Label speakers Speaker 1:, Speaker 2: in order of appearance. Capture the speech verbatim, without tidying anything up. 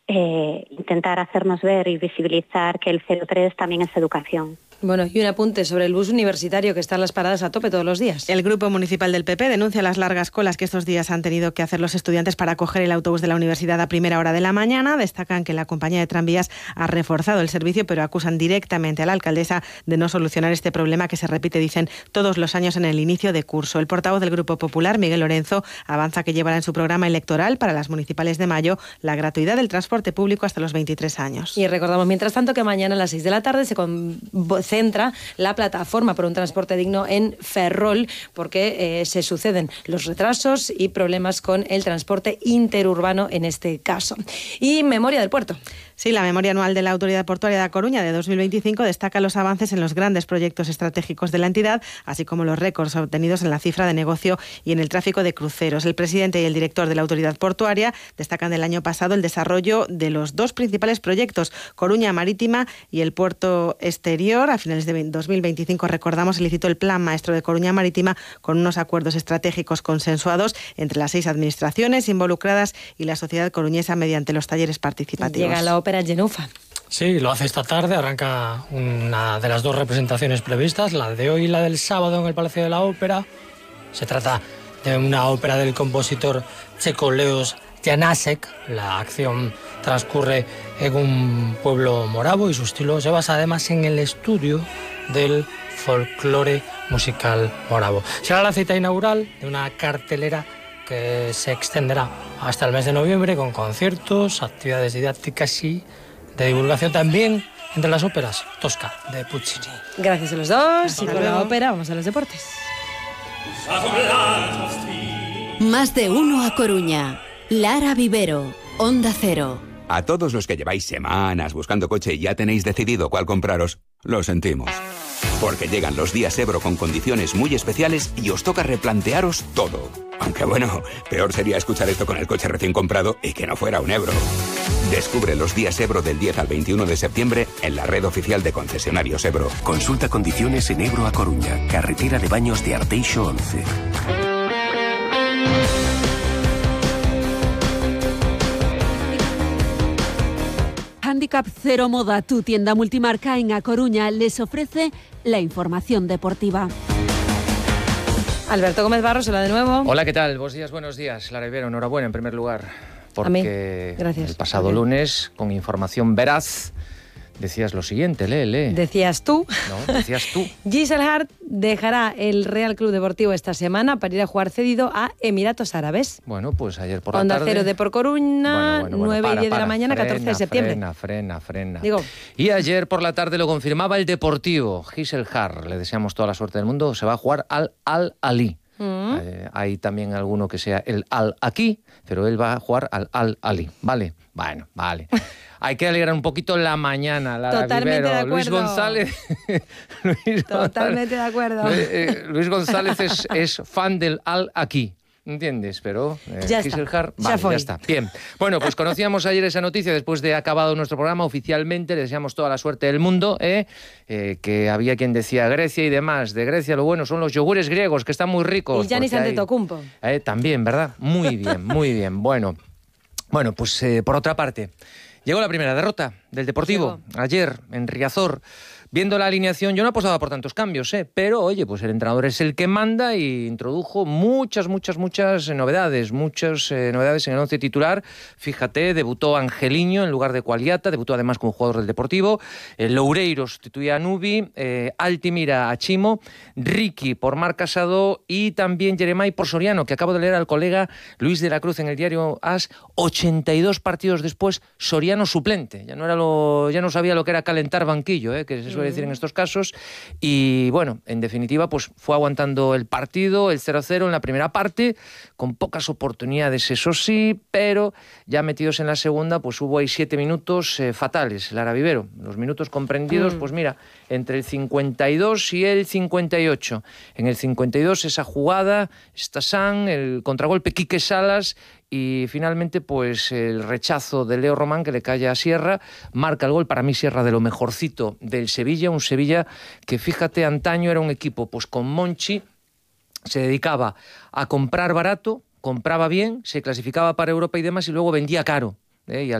Speaker 1: eh, intentar hacernos ver y visibilizar que el cero tres también es educación.
Speaker 2: Bueno, y un apunte sobre el bus universitario que está en las paradas a tope todos los días.
Speaker 3: El Grupo Municipal del P P denuncia las largas colas que estos días han tenido que hacer los estudiantes para coger el autobús de la universidad a primera hora de la mañana. Destacan que la compañía de tranvías ha reforzado el servicio, pero acusan directamente a la alcaldesa de no solucionar este problema que se repite, dicen, todos los años en el inicio de curso. El portavoz del Grupo Popular, Miguel Lorenzo, avanza que llevará en su programa electoral para las municipales de mayo la gratuidad del transporte público hasta los veintitrés años.
Speaker 2: Y recordamos, mientras tanto, que mañana a las seis de la tarde se concentra la plataforma por un transporte digno en Ferrol, porque eh, se suceden los retrasos y problemas con el transporte interurbano en este caso. Y memoria del puerto.
Speaker 3: Sí, la memoria anual de la Autoridad Portuaria de A Coruña de dos mil veinticinco destaca los avances en los grandes proyectos estratégicos de la entidad, así como los récords obtenidos en la cifra de negocio y en el tráfico de cruceros. El presidente y el director de la Autoridad Portuaria destacan del año pasado el desarrollo de los dos principales proyectos, Coruña Marítima y el Puerto Exterior. A finales de dos mil veinticinco, recordamos, se licitó el Plan Maestro de Coruña Marítima con unos acuerdos estratégicos consensuados entre las seis administraciones involucradas y la sociedad coruñesa mediante los talleres participativos.
Speaker 2: Llega la ópera Genufa.
Speaker 4: Sí, lo hace esta tarde, arranca una de las dos representaciones previstas, la de hoy y la del sábado en el Palacio de la Ópera. Se trata de una ópera del compositor checo Leos Janáček. La acción transcurre en un pueblo moravo y su estilo se basa además en el estudio del folclore musical moravo. Será la cita inaugural de una cartelera que se extenderá hasta el mes de noviembre con conciertos, actividades didácticas y de divulgación también entre las óperas Tosca de Puccini.
Speaker 2: Gracias a los dos y con la ópera vamos a los deportes.
Speaker 5: Más de uno a Coruña. Lara Vivero, Onda Cero.
Speaker 6: A todos los que lleváis semanas buscando coche y ya tenéis decidido cuál compraros, lo sentimos. Porque llegan los días Ebro con condiciones muy especiales y os toca replantearos todo. Aunque bueno, peor sería escuchar esto con el coche recién comprado y que no fuera un Ebro. Descubre los días Ebro del diez al veintiuno de septiembre en la red oficial de concesionarios Ebro.
Speaker 7: Consulta condiciones en Ebro a Coruña, carretera de Baños de Arteixo once.
Speaker 5: Handicap Cero Moda, tu tienda multimarca en A Coruña, les ofrece la información deportiva.
Speaker 2: Alberto Gómez Barros, hola de nuevo.
Speaker 8: Hola, ¿qué tal? Buenos días, buenos días. Lara Ibero, enhorabuena en primer lugar. Porque
Speaker 2: Gracias.
Speaker 8: el pasado lunes, con información veraz, decías lo siguiente, lee, lee.
Speaker 2: Decías tú.
Speaker 8: No, decías tú.
Speaker 2: Giselle Hart dejará el Real Club Deportivo esta semana para ir a jugar cedido a Emiratos Árabes.
Speaker 8: Bueno, pues ayer por la
Speaker 2: Onda
Speaker 8: tarde...
Speaker 2: Cero de por Coruña,
Speaker 8: bueno, bueno, bueno,
Speaker 2: nueve
Speaker 8: para,
Speaker 2: y diez de
Speaker 8: para,
Speaker 2: la mañana,
Speaker 8: frena,
Speaker 2: catorce de septiembre.
Speaker 8: Frena, frena, frena.
Speaker 2: Digo.
Speaker 8: Y ayer por la tarde lo confirmaba el Deportivo. Giselle Hart, le deseamos toda la suerte del mundo, se va a jugar al Al-Ali. Mm. Eh, hay también alguno que sea el Al-Aquí, pero él va a jugar al Al-Ali. Vale, bueno, vale. Hay que alegrar un poquito la mañana, Lara
Speaker 2: Totalmente
Speaker 8: Vivero.
Speaker 2: de acuerdo.
Speaker 8: Luis González. Luis
Speaker 2: Totalmente
Speaker 8: González,
Speaker 2: de acuerdo.
Speaker 8: Eh, eh, Luis González es, es fan del Al-Aquí. ¿Entiendes? Pero eh,
Speaker 2: ya,
Speaker 8: Giselle
Speaker 2: está.
Speaker 8: Hart,
Speaker 2: Ya,
Speaker 8: vale,
Speaker 2: fue.
Speaker 8: ya está. Bien. Bueno, pues conocíamos ayer esa noticia después de acabado nuestro programa oficialmente. Le deseamos toda la suerte del mundo, ¿eh? Eh, que había quien decía Grecia y demás. De Grecia lo bueno son los yogures griegos, que están muy ricos.
Speaker 2: Y Giannis Antetokounmpo.
Speaker 8: Eh, también, ¿verdad? Muy bien, muy bien. Bueno, bueno pues eh, por otra parte, llegó la primera derrota del Deportivo. Llegó. Ayer en Riazor. Viendo la alineación, yo no apostaba por tantos cambios, ¿eh? Pero, oye, pues el entrenador es el que manda y introdujo muchas, muchas, muchas novedades, muchas eh, novedades en el once titular. Fíjate, debutó Angeliño en lugar de Cualiata, debutó además como jugador del Deportivo, eh, Loureiro sustituía a Nubi, eh, Altimira a Chimo, Ricky por Marc Casado y también Jeremai por Soriano, que acabo de leer al colega Luis de la Cruz en el diario AS, ochenta y dos partidos después, Soriano suplente. Ya no era lo, ya no sabía lo que era calentar banquillo, ¿eh? Que se suele decir en estos casos, y bueno, en definitiva pues fue aguantando el partido, el cero cero en la primera parte, con pocas oportunidades, eso sí, pero ya metidos en la segunda pues hubo ahí siete minutos eh, fatales, Lara Vivero, los minutos comprendidos, mm. pues mira, entre el cincuenta y dos y el cincuenta y ocho, en el cincuenta y dos esa jugada, Stasán, el contragolpe Quique Salas, y finalmente pues el rechazo de Leo Román que le cae a Sierra, marca el gol, para mí Sierra de lo mejorcito del Sevilla, un Sevilla que fíjate antaño era un equipo pues con Monchi, se dedicaba a comprar barato, compraba bien, se clasificaba para Europa y demás y luego vendía caro, ¿eh? Y al